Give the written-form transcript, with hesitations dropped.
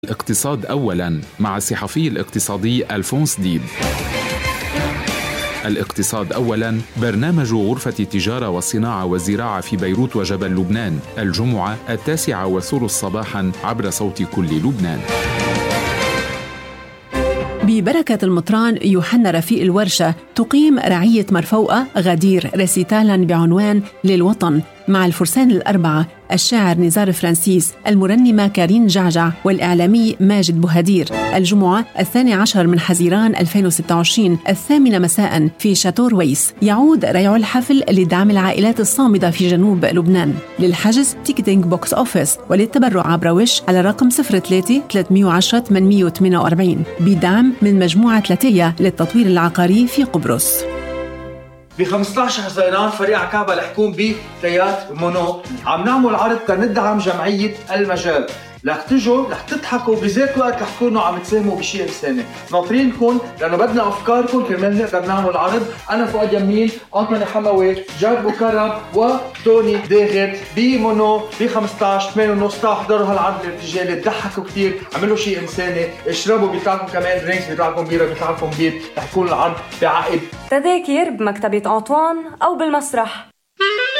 الاقتصاد أولاً مع الصحفي الاقتصادي ألفونس ديب. الاقتصاد أولاً برنامج غرفة التجارة والصناعة والزراعة في بيروت وجبل لبنان، الجمعة 9:03 صباحاً عبر صوت كل لبنان. ببركة المطران يوحنا رفيق الورشة تقيم رعية مرفوقة غدير ريسيتالاً بعنوان للوطن مع الفرسان الأربعة، الشاعر نزار فرانسيس، المرنمة كارين جعجع، والإعلامي ماجد بوهدير، الجمعة 12 من حزيران 2026 8 مساء في شاتو رويس. يعود ريع الحفل لدعم العائلات الصامدة في جنوب لبنان. للحجز تيكتينج بوكس أوفيس، وللتبرع عبر وش على رقم 03 310 848 بدعم من مجموعة لاتيا للتطوير العقاري في قبرص. ب 15 حزيران فريق عكابة رح يكون بثيات مونو عم نعمل عرض كندعم جمعية المجال. رح تجوا رح تضحكوا بذات الوقت رح تكونوا عم تساهموا بشيء إنساني. ناطرينكم لأنه بدنا أفكاركم كرمال نقدر نعمل عرض. أنا فؤاد يمين، أنطوني حموي، جاد بوكرم وتوني داغت بمونو ب 15/8:30. احضروا هالعرض الارتجالي، تضحكوا كتير، عملوا شيء إنساني، اشربوا بيطلعكم كمان درينكس، بيطلعكم بيرة، بيطلعكم بيت. رح يكون العرض بعقد. تذاكر بمكتبة أنطوان أو بالمسرح.